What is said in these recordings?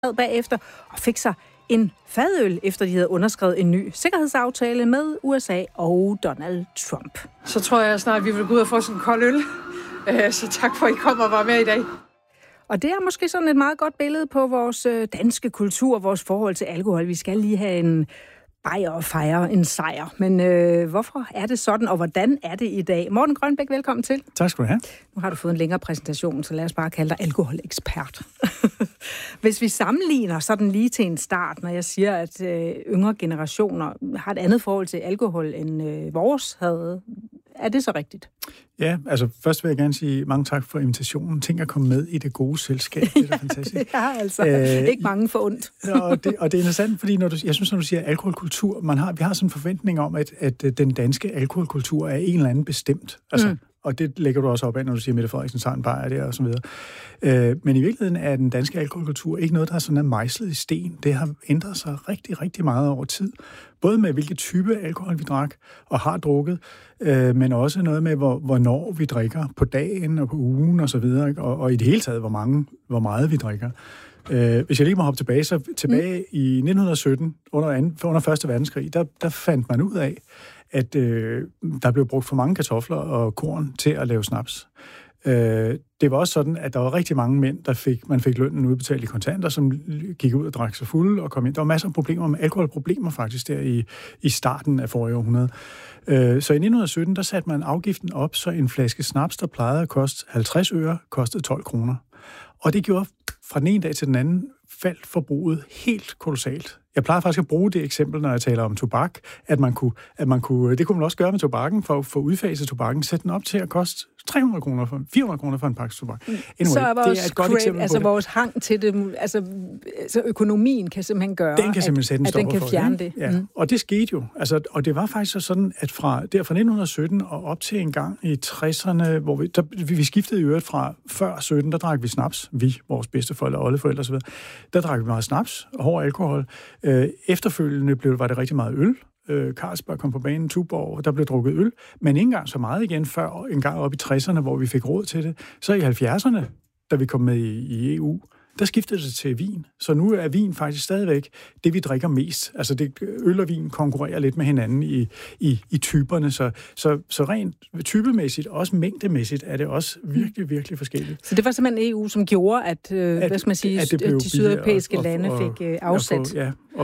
bagefter og fik sig en fadøl, efter de havde underskrevet en ny sikkerhedsaftale med USA og Donald Trump. Så tror jeg snart, vi vil gå ud og få sådan en kold øl. Så tak for, at I kom og var med i dag. Og det er måske sådan et meget godt billede på vores danske kultur, vores forhold til alkohol. Vi skal lige have en bajer og fejre en sejr. Men hvorfor er det sådan, og hvordan er det i dag? Morten Grønbæk, velkommen til. Tak skal du have. Nu har du fået en længere præsentation, så lad os bare kalde dig alkoholekspert. Hvis vi sammenligner sådan lige til en start, når jeg siger, at yngre generationer har et andet forhold til alkohol, end vores havde, er det så rigtigt? Ja, altså først vil jeg gerne sige mange tak for invitationen. Tænk at komme med i det gode selskab. Det er fantastisk. Ja, altså. Ikke mange for ondt. og det er interessant, fordi jeg synes, når du siger alkoholkultur, vi har sådan en forventning om, at den danske alkoholkultur er en eller anden bestemt. Altså, og det lægger du også op af, når du siger Mette Frederiksen, Søren Bayer der og så videre. Men i virkeligheden er den danske alkoholkultur ikke noget, der er sådan mejslet i sten. Det har ændret sig rigtig, rigtig meget over tid. Både med hvilke type alkohol vi drak og har drukket, men også noget med, hvornår vi drikker på dagen og på ugen og så videre, og i det hele taget, hvor meget vi drikker. Hvis jeg lige må hoppe tilbage i 1917, under 1. verdenskrig, der fandt man ud af, at der blev brugt for mange kartofler og korn til at lave snaps. Det var også sådan, at der var rigtig mange mænd, man fik lønnen udbetalt i kontanter, som gik ud og drak sig fulde og kom ind. Der var masser af problemer med alkoholproblemer faktisk der i starten af forrige århundrede. Så i 1917, der satte man afgiften op, så en flaske snaps, der plejede at koste 50 øre, kostede 12 kroner. Og det gjorde fra den ene dag til den anden faldt forbruget helt kolossalt. Jeg plejer faktisk at bruge det eksempel, når jeg taler om tobak, at man kunne, det kunne man også gøre med tobakken, for at få udfaset tobakken, sætte den op til at koste 300 kroner, 400 kroner for en pakke tobak. Anyway, så er vores det er et godt eksempel på det. Vores hang til det, så økonomien kan simpelthen gøre, den kan simpelthen sætte en stopper den kan fjerne det. Ja. Og det skete jo. Altså, og det var faktisk sådan, at fra 1917 og op til en gang i 60'erne, hvor vi skiftede i øvrigt fra før 17, der drak vi snaps, vores bedsteforældre, oldeforældre osv., der drak vi meget snaps og hård alkohol. Efterfølgende var det rigtig meget øl. Carlsberg kom på banen, Tuborg, der blev drukket øl, men ikke engang så meget igen før en gang op i 60'erne, hvor vi fik råd til det. Så i 70'erne, da vi kom med i EU, der skiftede det til vin. Så nu er vin faktisk stadigvæk det, vi drikker mest. Altså øl og vin konkurrerer lidt med hinanden i typerne, så rent typemæssigt, også mængdemæssigt, er det også virkelig, virkelig forskelligt. Så det var simpelthen EU, som gjorde, at hvad skal man sige, de sydeuropæiske lande fik afsat? Og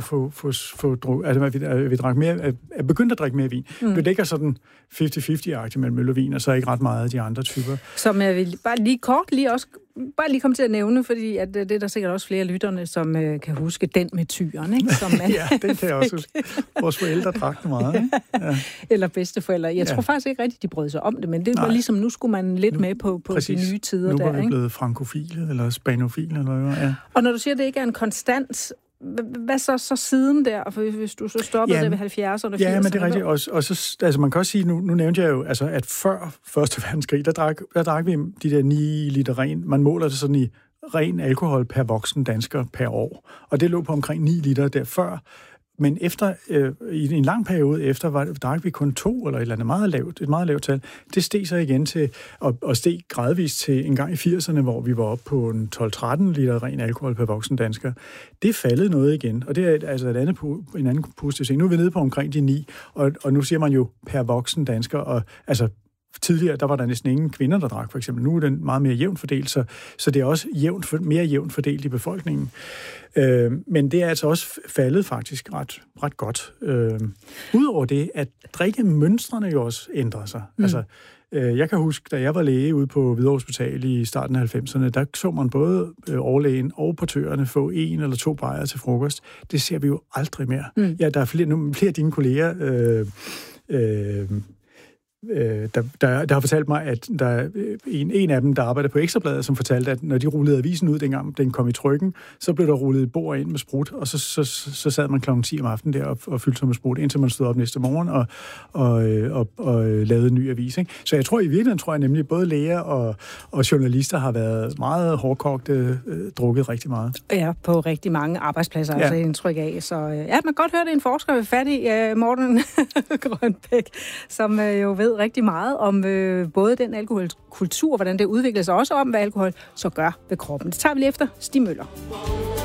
vi drak mere, begyndte at drikke mere vin. Det ligger sådan 50-50-agtigt mellem øl og vin, og så ikke ret meget af de andre typer. Som jeg vil bare lige komme til at nævne, fordi at det er der sikkert også flere lytterne, som kan huske den med tyren, ikke? Som ja, den kan jeg også huske. Vores forældre drak det meget, ikke? Ja. Eller bedsteforældre. Jeg tror faktisk ikke rigtigt, de brød sig om det, men det var ligesom, nu skulle man lidt med på de nye tider nu der, var vi blevet frankofile, eller spanofile, eller hvad. Ja. Og når du siger, at det ikke er en konstant, hvad så siden der, for hvis du så stoppede det ved 70'erne? Ja, men det er rigtigt. Og så, altså man kan også sige, nu nævnte jeg jo, altså, at før 1. verdenskrig, der drak vi de der 9 liter ren. Man måler det sådan i ren alkohol per voksen dansker per år. Og det lå på omkring 9 liter der før. Men efter, i en lang periode efter, drak vi kun 2 eller et eller andet et meget lavt tal. Det steg så igen til, og steg gradvist til en gang i 80'erne, hvor vi var oppe på en 12-13 liter ren alkohol per voksen dansker. Det faldet noget igen, og det er altså en anden positiv ting. Nu er vi nede på omkring de 9, og nu siger man jo per voksen dansker, og altså tidligere, der var der næsten ingen kvinder, der drak, for eksempel. Nu er den meget mere jævnt fordelt, så det er også mere jævnt fordelt i befolkningen. Men det er altså også faldet faktisk ret godt. Udover det, at drikkemønstrene jo også ændrer sig. Altså, jeg kan huske, da jeg var læge ude på Hvidovre Hospital i starten af 90'erne, der så man både overlægen og portørerne få 1 eller 2 bajere til frokost. Det ser vi jo aldrig mere. Ja, der er flere af dine kolleger, der har fortalt mig, at der er en af dem, der arbejder på Ekstrabladet, som fortalte, at når de rullede avisen ud, dengang den kom i trykken, så blev der rullet et bord ind med sprut, og så sad man klokken 10 om aftenen der og fyldte sig med sprut, indtil man stod op næste morgen og lavede en ny avis. Ikke? Så i virkeligheden tror jeg nemlig, både læger og journalister har været meget hårdkogte, drukket rigtig meget. Ja, på rigtig mange arbejdspladser, altså indtryk af. Så man kan godt høre, det er en forsker, vi er fat i, Morten Grønbæk, som jo ved rigtig meget om både den alkoholkultur, hvordan det udvikler sig, også om, hvad alkohol så gør ved kroppen. Det tager vi lige efter Stig Møller.